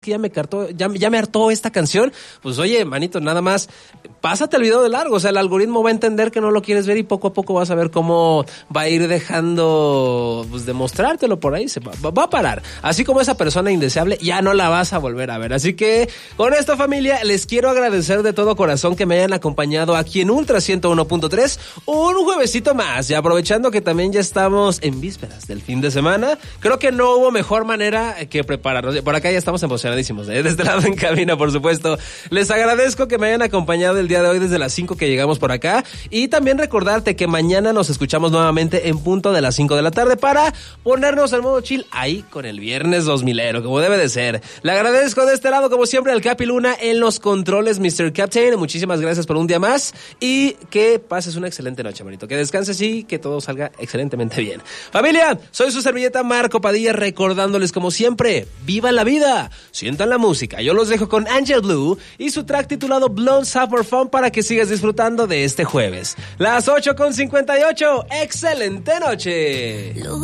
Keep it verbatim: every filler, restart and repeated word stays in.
que ya me cartó, ya, ya me hartó esta canción, pues oye, manito, nada más, pásate el video de largo, o sea, el algoritmo va a entender que no lo quieres ver y poco a poco vas a ver cómo va a ir dejando, pues, de mostrártelo por ahí, se va, va a parar. Así como esa persona indeseable, ya no la vas a volver a ver. Así que, con esto, familia, les quiero agradecer de todo corazón que me hayan acompañado aquí en Ultra ciento uno punto tres, un juevesito más, y aprovechando que también ya estamos en vísperas del fin de semana, creo que no hubo mejor manera que prepararnos. Por acá ya estamos emocionados. ¿eh? De este lado en cabina, por supuesto. Les agradezco que me hayan acompañado el día de hoy desde las cinco que llegamos por acá. Y también recordarte que mañana nos escuchamos nuevamente en punto de las cinco de la tarde para ponernos al modo chill ahí con el viernes dos milero, como debe de ser. Le agradezco de este lado, como siempre, al Capi Luna en los controles, mister Captain. Muchísimas gracias por un día más. Y que pases una excelente noche, manito. Que descanses y que todo salga excelentemente bien. Familia, soy su servilleta Marco Padilla, recordándoles como siempre, ¡viva la vida! Sientan la música. Yo los dejo con Angel Blue y su track titulado Blown Super Fun para que sigas disfrutando de este jueves. Las ocho con cincuenta y ocho. ¡Excelente noche!